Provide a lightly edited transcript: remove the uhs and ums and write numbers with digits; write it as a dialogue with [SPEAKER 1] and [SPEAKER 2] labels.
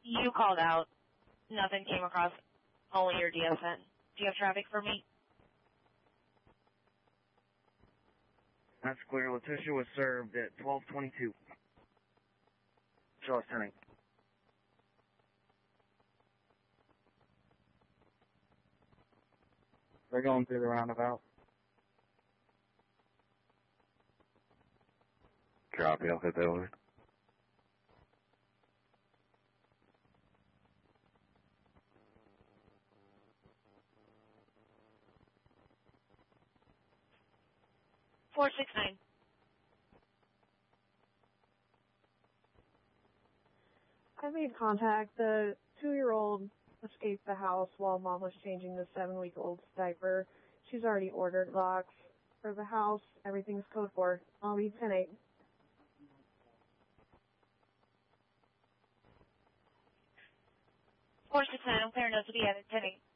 [SPEAKER 1] You called out. Nothing came across. Only your DSN. Do you have traffic for me?
[SPEAKER 2] That's clear. Letitia was served at 12:22. Show us 10. They're going through the roundabout.
[SPEAKER 3] Copy, I'll hit that over.
[SPEAKER 1] $469.
[SPEAKER 4] I made contact. The 2-year-old escaped the house while Mom was changing the 7-week-old's diaper. She's already ordered locks for the house. Everything's code 4. I'll be 10-8.
[SPEAKER 1] $469. I'm clear enough to be at 10-8.